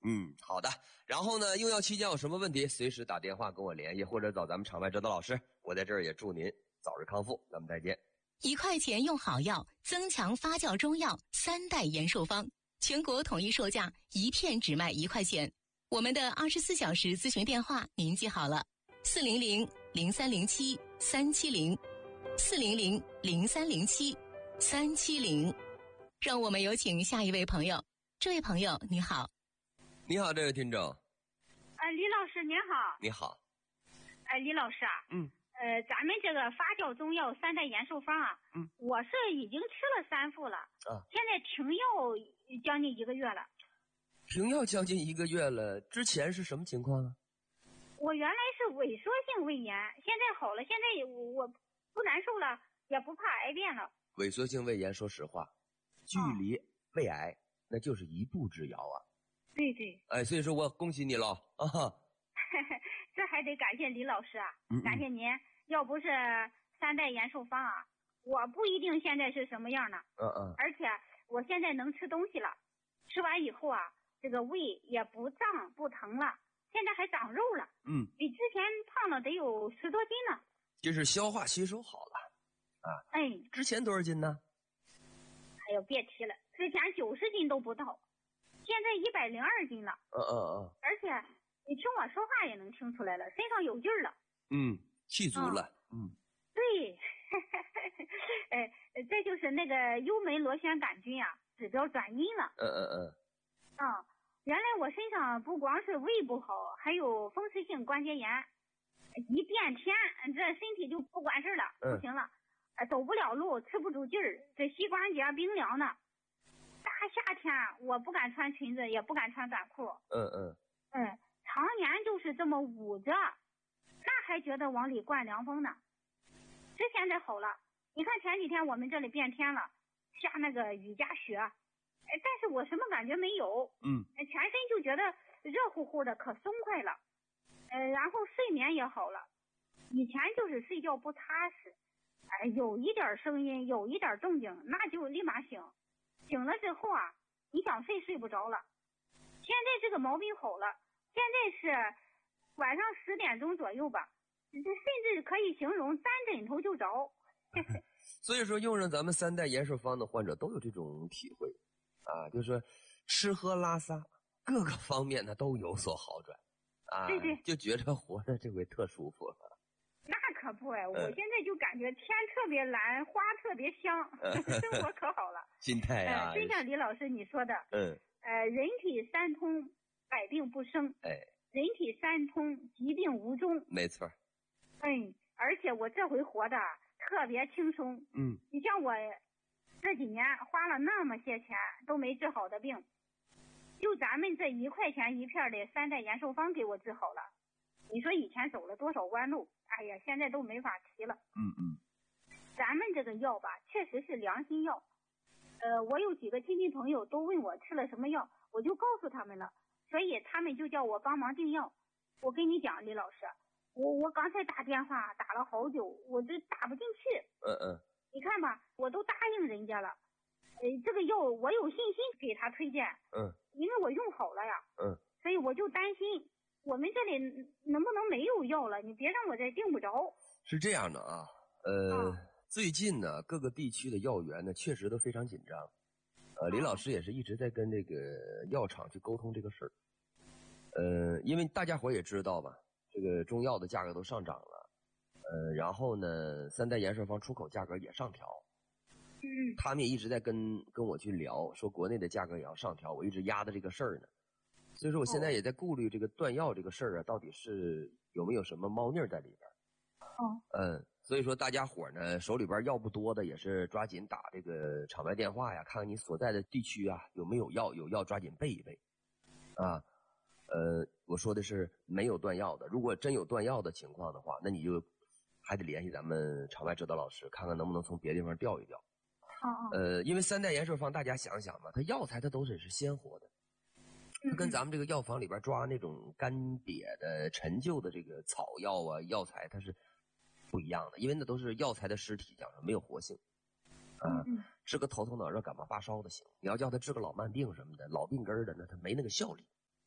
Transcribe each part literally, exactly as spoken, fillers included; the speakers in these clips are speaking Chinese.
嗯，好的。然后呢，用药期间有什么问题，随时打电话跟我联系，或者找咱们场外指导老师。我在这儿也祝您早日康复，咱们再见。 一块钱用好药，增强发酵中药三代延寿方，全国统一售价，一片只卖一块钱。我们的二十四小时咨询电话您记好了，四零零零三零七三七零，四零零零三零七三七零。让我们有请下一位朋友。这位朋友你好。 你好，这位听众。 呃，李老师您好。 你好。 哎、呃，李老师啊。 嗯。 呃，咱们这个发酵中药三代延寿方啊， 嗯， 我是已经吃了三副了， 啊， 现在停药将近一个月了。 停药将近一个月了，之前是什么情况啊？ 我原来是萎缩性胃炎，现在好了，现在我我不难受了，也不怕癌变了。 萎缩性胃炎，说实话，距离胃癌、啊、那就是一步之遥啊。 对对。 哎，所以说我恭喜你了啊！ 这还得感谢李老师啊， 嗯嗯感谢您。要不是三代延寿方啊，我不一定现在是什么样呢。 嗯嗯。 而且我现在能吃东西了，吃完以后啊，这个胃也不胀不疼了，现在还长肉了。 嗯。 比之前胖了得有十多斤呢。 就是消化吸收好了啊。 哎。 之前多少斤呢？ 哎呦，别提了，之前九十斤都不到，现在一百零二斤了。 嗯嗯嗯。 而且你听我说话也能听出来了，身上有劲儿了。 嗯，气足了。嗯。 嗯对。哎，这就是那个幽门螺旋杆菌啊，指标转阴了。 嗯嗯嗯。 啊，原来我身上不光是胃不好，还有风湿性关节炎，一变天，这身体就不管事了， 嗯、 不行了，走不了路，吃不住劲儿，这膝关节冰凉呢。大夏天我不敢穿裙子，也不敢穿短裤。 嗯嗯。 嗯，常年就是这么捂着，那还觉得往里灌凉风呢。这现在好了，你看前几天我们这里变天了，下那个雨夹雪，哎，但是我什么感觉没有。 嗯。 全身就觉得热乎乎的，可松快了。呃，然后睡眠也好了。以前就是睡觉不踏实，哎，有一点声音，有一点动静，那就立马醒。醒了之后啊，你想睡睡不着了。现在这个毛病好了，现在是晚上十点钟左右吧，这甚至可以形容沾枕头就着。 所以说用上咱们三代延寿方的患者都有这种体会啊，就是说吃喝拉撒各个方面呢都有所好转啊， 对对， 就觉着活着这回特舒服了。 那可不哎，我现在就感觉天特别蓝，花特别香，生活可好了。 心态啊， 呃，真像李老师你说的， 嗯， 呃，人体三通，百病不生， 哎， 人体三通，疾病无终， 没错。 嗯，而且我这回活的特别轻松， 嗯， 你像我这几年花了那么些钱都没治好的病，就咱们这一块钱一片的三代延寿方给我治好了。你说以前走了多少弯路，哎呀，现在都没法提了。 嗯嗯， 咱们这个药吧，确实是良心药。呃，我有几个亲戚朋友都问我吃了什么药，我就告诉他们了，所以他们就叫我帮忙订药。我跟你讲，李老师，我我刚才打电话打了好久，我这打不进去。 嗯嗯， 你看吧，我都答应人家了，呃，这个药我有信心给他推荐。 嗯， 因为我用好了呀。 嗯， 所以我就担心我们这里能不能没有药了，你别让我再订不着。 是这样的啊，呃。 啊， 最近呢，各个地区的药源呢，确实都非常紧张。呃，李老师也是一直在跟这个药厂去沟通这个事儿。呃，因为大家伙也知道吧，这个中药的价格都上涨了。呃，然后呢，三代延寿方出口价格也上调。 嗯， 他们也一直在跟跟我去聊，说国内的价格也要上调，我一直压的这个事儿呢。所以说，我现在也在顾虑这个断药这个事儿啊，到底是有没有什么猫腻在里边。 哦， 嗯。所以说大家伙呢手里边药不多的也是抓紧打这个场外电话呀，看看你所在的地区啊有没有药，有药抓紧备一备啊。呃，我说的是没有断药的，如果真有断药的情况的话，那你就还得联系咱们场外指导老师，看看能不能从别地方调一调。 哦哦， 呃，因为三代延寿方大家想想嘛，它药材它都是是鲜活的，它跟咱们这个药房里边抓那种干瘪的陈旧的这个草药啊药材它是不一样的，因为那都是药材的尸体，讲上没有活性啊。治个头疼脑热感冒发烧的行，你要叫他治个老慢病什么的老病根的，那他没那个效力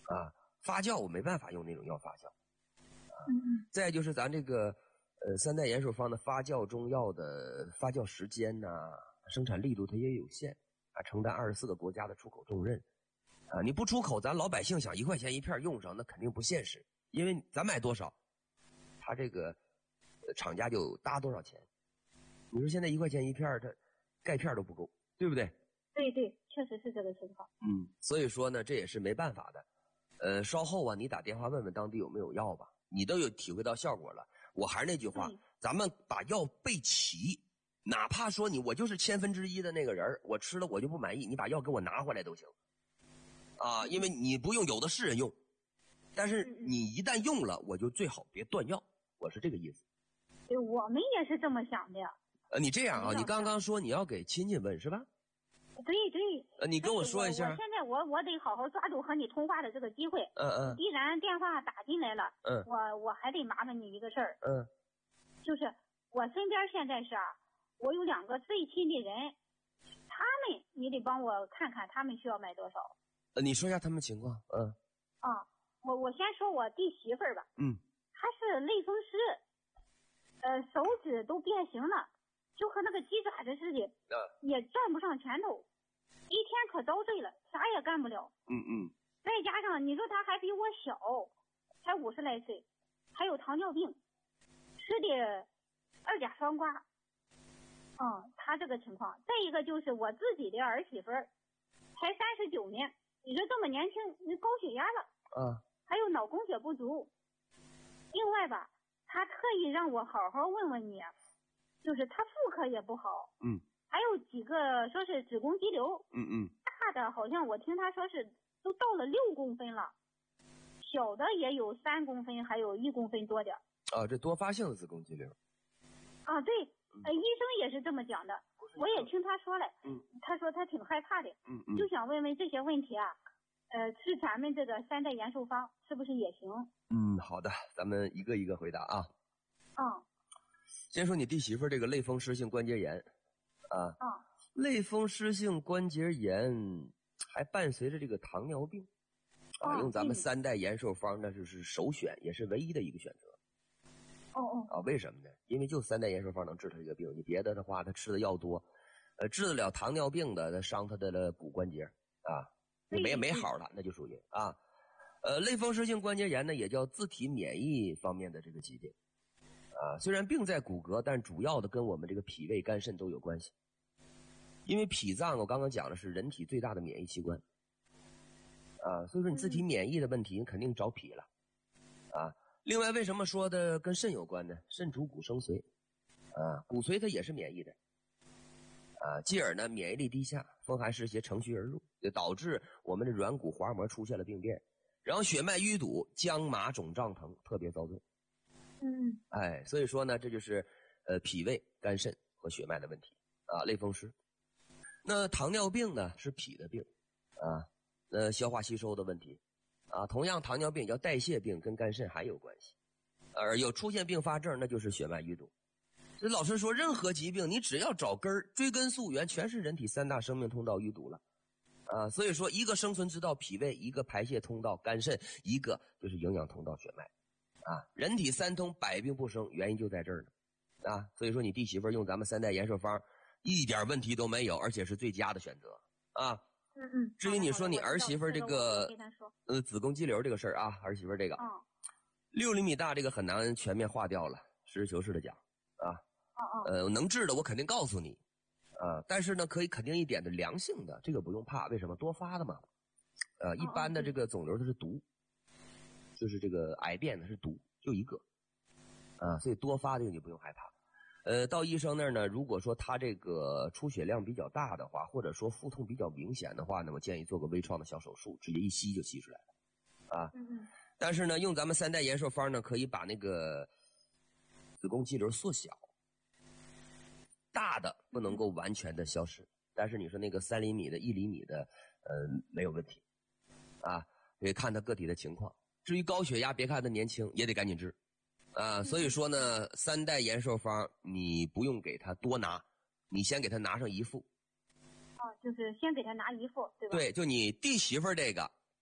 啊，发酵我没办法用那种药发酵。啊、 嗯再就是咱这个呃三代延寿方的发酵中药的发酵时间呐、啊，生产力度它也有限啊，承担二十四个国家的出口重任啊，你不出口，咱老百姓想一块钱一片用上，那肯定不现实，因为咱买多少，他这个、呃、厂家就搭多少钱。你说现在一块钱一片，它钙片都不够，对不对？ 对对，确实是这个情况。 嗯，所以说呢，这也是没办法的。呃，稍后啊，你打电话问问当地有没有药吧，你都有体会到效果了。我还是那句话， 嗯、 咱们把药备齐，哪怕说你我就是千分之一的那个人，我吃了我就不满意，你把药给我拿回来都行。啊，因为你不用，有的是人用，但是你一旦用了，我就最好别断药，我是这个意思。 对，我们也是这么想的。 呃，你这样啊，你刚刚说你要给亲戚问是吧？ 对对。 呃，你跟我说一下。 我, 我现在我我得好好抓住和你通话的这个机会。 嗯嗯。 既然电话打进来了， 嗯， 我我还得麻烦你一个事儿。 嗯。 就是我身边现在是啊，我有两个最亲的人，他们你得帮我看看他们需要买多少。 呃，你说一下他们情况。嗯。 啊，我我先说我弟媳妇儿吧。 嗯。 她是类风湿。呃，手指都变形了，就和那个鸡爪子似的， 啊、 也攥不上拳头，一天可遭罪了，啥也干不了。 嗯嗯。 再加上你说他还比我小，才五十来岁，还有糖尿病，吃的二甲双胍。嗯，他这个情况。再一个就是我自己的儿媳妇儿，才三十九年，你说这么年轻，你高血压了， 啊， 还有脑供血不足。另外吧。他特意让我好好问问你，就是他妇科也不好， 嗯， 还有几个说是子宫肌瘤， 嗯嗯， 大的好像我听他说是都到了六公分了，小的也有三公分，还有一公分多点。 啊，这多发性的子宫肌瘤。 啊，对，呃，医生也是这么讲的，我也听他说了， 嗯， 他说他挺害怕的， 嗯嗯， 就想问问这些问题啊。呃，吃咱们这个三代延寿方是不是也行？ 嗯，好的，咱们一个一个回答啊。 嗯。 先说你弟媳妇这个类风湿性关节炎，啊， 嗯， 类风湿性关节炎还伴随着这个糖尿病，啊， 哦、 用咱们三代延寿方那就是首选，也是唯一的一个选择。 哦哦。 啊，为什么呢？因为就三代延寿方能治他这个病，你别的的话，他吃的药多，呃，治得了糖尿病的，他伤他的骨关节啊。没没好了，那就属于啊，呃，类风湿性关节炎呢，也叫自体免疫方面的这个疾病，啊，虽然病在骨骼，但主要的跟我们这个脾胃、肝肾都有关系。因为脾脏我刚刚讲的是人体最大的免疫器官，啊，所以说你自体免疫的问题，你肯定找脾了，啊。另外，为什么说的跟肾有关呢？肾主骨生髓，啊，骨髓它也是免疫的。啊，继而呢，免疫力低下，风寒湿邪乘虚而入，就导致我们的软骨滑膜出现了病变，然后血脉淤堵、僵麻肿胀疼，特别遭罪。 嗯， 哎，所以说呢，这就是呃脾胃、肝肾和血脉的问题啊，类风湿。那糖尿病呢是脾的病啊，呃消化吸收的问题啊，同样糖尿病叫代谢病，跟肝肾还有关系，而有出现并发症，那就是血脉淤堵。所以老师说，任何疾病你只要找根儿，追根溯源，全是人体三大生命通道淤堵了，啊，所以说一个生存之道脾胃，一个排泄通道肝肾，一个就是营养通道血脉，啊，人体三通，百病不生，原因就在这儿呢，啊，所以说你弟媳妇用咱们三代延寿方，一点问题都没有，而且是最佳的选择，啊， 嗯嗯。 至于你说你儿媳妇这个呃子宫肌瘤这个事儿啊，儿媳妇这个， 嗯， 六厘米大这个很难全面化掉了，实事求是的讲，啊。呃，能治的我肯定告诉你，啊，但是呢，可以肯定一点的良性的，这个不用怕，为什么？多发的嘛，呃，一般的这个肿瘤它是毒，就是这个癌变它是毒，就一个，啊，所以多发这个你不用害怕。呃，到医生那儿呢，如果说他这个出血量比较大的话，或者说腹痛比较明显的话呢，我建议做个微创的小手术，直接一吸就吸出来了，啊， 嗯， 但是呢，用咱们三代延寿方呢，可以把那个子宫肌瘤缩小。大的不能够完全的消失，但是你说那个三厘米的、一厘米的，呃，没有问题，啊，得看他个体的情况。至于高血压，别看他年轻，也得赶紧治，啊，所以说呢，三代延寿方你不用给他多拿，你先给他拿上一副。 哦，就是先给他拿一副，对吧？ 对，就你弟媳妇这个，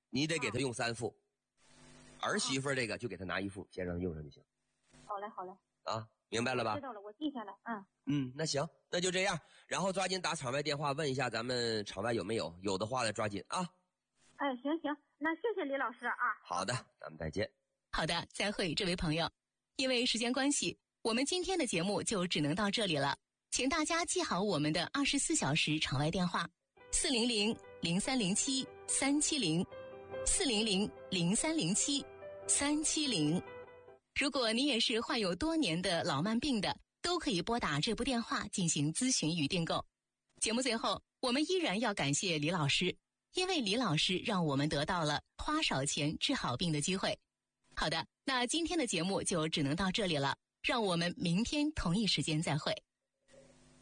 你得给他用三副，儿媳妇这个就给他拿一副，先让他用上就行。 好嘞，好嘞。 啊，明白了吧？ 知道了，我记下来。嗯嗯，那行，那就这样，然后抓紧打场外电话问一下咱们场外有没有，有的话呢抓紧啊。 哎，行行，那谢谢李老师啊。 好的，咱们再见。 好的，再会，这位朋友。因为时间关系，我们今天的节目就只能到这里了，请大家记好我们的二十四小时场外电话：四零零零三零七三七零，四零零零三零七三七零。如果你也是患有多年的老慢病的，都可以拨打这部电话进行咨询与订购。节目最后，我们依然要感谢李老师，因为李老师让我们得到了花少钱治好病的机会。好的，那今天的节目就只能到这里了，让我们明天同一时间再会。